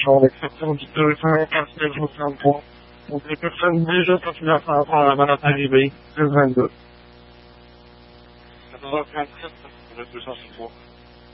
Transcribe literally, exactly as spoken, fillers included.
sur l'exception du deux cent quatre soixante-trois. Pour les personnes déjà populaires par rapport à la malade arrivée, le vingt-deux. quatorze heures trente-sept, le deux cent soixante-trois.